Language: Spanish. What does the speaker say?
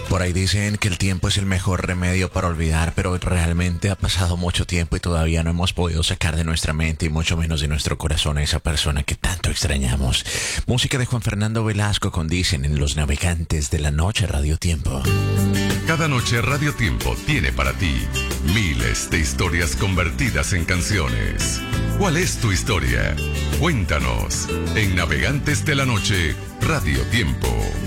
Por ahí dicen que el tiempo es el mejor remedio para olvidar, pero realmente ha pasado mucho tiempo y todavía no hemos podido sacar de nuestra mente y mucho menos de nuestro corazón a esa persona que tanto extrañamos. Música de Juan Fernando Velasco con Dicen en Los Navegantes de la Noche, Radio Tiempo. Cada noche Radio Tiempo tiene para ti miles de historias convertidas en canciones. ¿Cuál es tu historia? Cuéntanos en Navegantes de la Noche, Radio Tiempo.